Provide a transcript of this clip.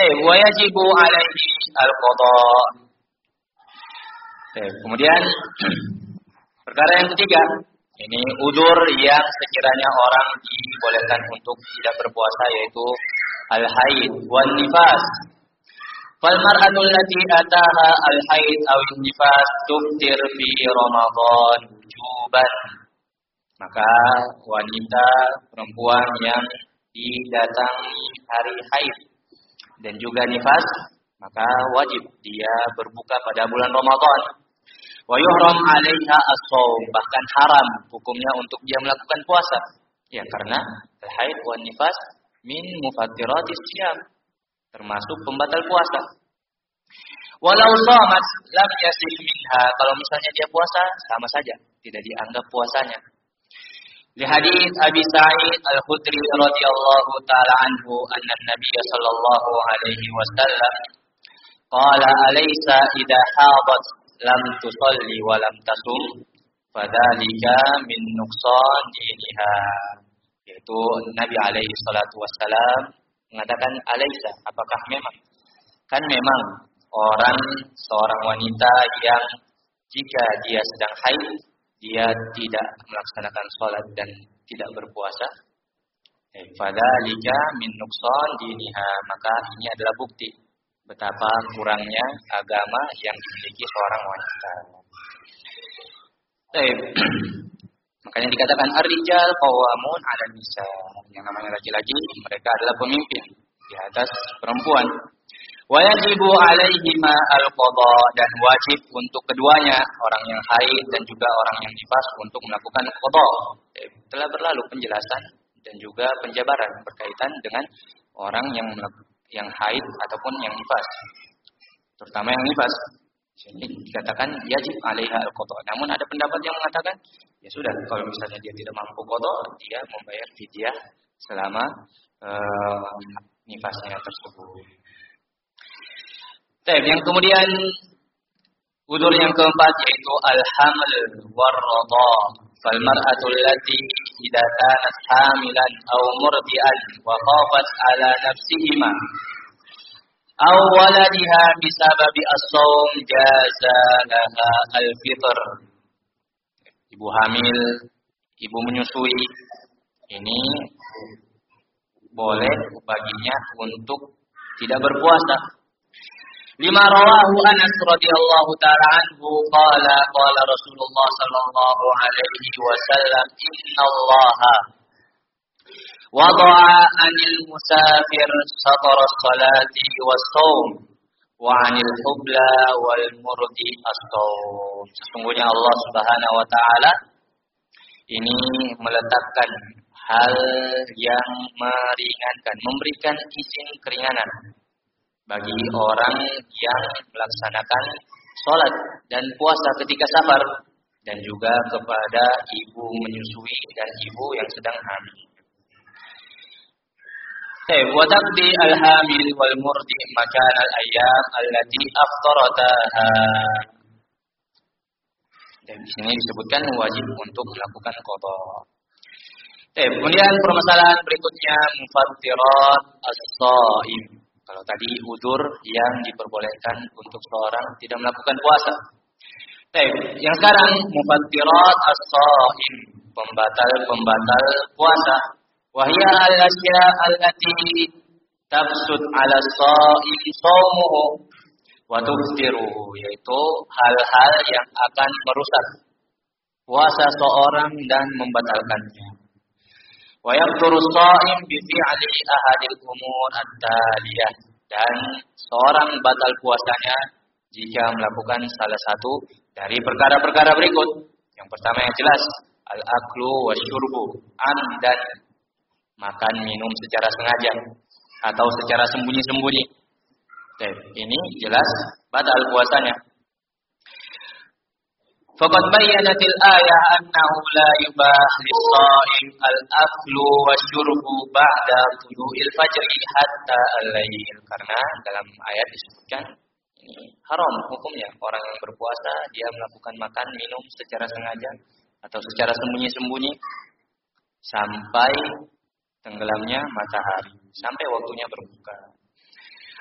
Wa yajibu alaihi al-qada. Kemudian perkara yang ketiga, ini udzur yang sekiranya orang dibolehkan untuk tidak berpuasa, yaitu al-haid wan nifas. Fal mar'atul lati ataha al-haid aw nifas tuftir fi Ramadan wujuban. Maka wanita perempuan yang didatangi hari haid dan juga nifas, maka wajib dia berbuka pada bulan Ramadan. Wa yuhram 'alaiha as-shaum, bahkan haram hukumnya untuk dia melakukan puasa. Ya, karena al-haid wan nifas min mufattiratis shiyam, termasuk pembatal puasa. Walau shamat lam yasih minha, kalau misalnya dia puasa sama saja, tidak dianggap puasanya. Li hadits Abi Sa'id Al-Khudri radhiyallahu taala anhu anna Nabiy sallallahu alaihi wasallam qala alaysa idza hadat lam tusalli wa lam tasum fadzalika min nuqsan diniha. Yaitu Nabi alaihi salatu wassalam mengatakan alaysa, apakah memang? Kan memang seorang wanita yang jika dia sedang haid dia tidak melaksanakan sholat dan tidak berpuasa. Fadzalika min nuqsan diniha, maka ini adalah bukti betapa kurangnya agama yang dimiliki seorang wanita. Makanya dikatakan ar-rijal qawwamun 'alan nisa. Yang namanya laki-laki, mereka adalah pemimpin di atas perempuan. Wa yajibu 'alaihima al-qada, dan wajib untuk keduanya, orang yang haid dan juga orang yang nifas, untuk melakukan qada. Telah berlalu penjelasan dan juga penjabaran berkaitan dengan orang yang haid ataupun yang nifas. Terutama yang nifas. Jadi dikatakan yajib 'alaiha al-qada. Namun ada pendapat yang mengatakan ya sudah, kalau misalnya dia tidak mampu qada, dia membayar fidyah selama nifasnya tersebut. Yang kemudian udzur yang keempat yaitu al-haml war-radha. Fal mar'atu allati idza kanat hamilan aw murdi'an wa khafat 'ala nafsihima aw waladiha bisababi as-shaum jaza laha al-fitr. Ibu hamil, ibu menyusui, ini boleh baginya untuk tidak berpuasa. Lima rawahu Anas radhiyallahu ta'ala anhu qala Rasulullah sallallahu alaihi wasallam innallaha wada'a 'anil musafir satara salati was-shaum wa 'anil hubla wal murdi as-shaum. Sesungguhnya Allah Subhanahu wa taala ini meletakkan hal yang meringankan, memberikan izin keringanan bagi orang yang melaksanakan sholat dan puasa ketika safar, dan juga kepada ibu menyusui dan ibu yang sedang hamil. Wa taqdi al-hamil wal murdi makan al-ayyam allati aftarataha. Dan di sini disebutkan wajib untuk melakukan qada. Kemudian permasalahan berikutnya mufattirat as-shaim. Kalau tadi udzur yang diperbolehkan untuk seorang tidak melakukan puasa. Yang sekarang mufattirat as-shaim, pembatal puasa. Wahya al-asya allati tafsud 'ala as-shaim shaumuhu wa tuftiruhu, yaitu hal-hal yang akan merusak puasa seorang dan membatalkannya. Wa yaqturu as-shaim bi fi'li ahadil umur at-taliyah, dan seorang batal puasanya jika melakukan salah satu dari perkara-perkara berikut. Yang pertama yang jelas, al-aklu wasyurbu, amdan, makan minum secara sengaja atau secara sembunyi-sembunyi. Ini jelas batal puasanya. Faqad bayyanatil ayah annahu la yubah lis-shaim al-aklu wasyurbu ba'da tulu'il fajri hatta al-lail. Karena dalam ayat disebutkan ini haram hukumnya orang yang berpuasa dia melakukan makan minum secara sengaja atau secara sembunyi-sembunyi sampai tenggelamnya matahari, sampai waktunya berbuka.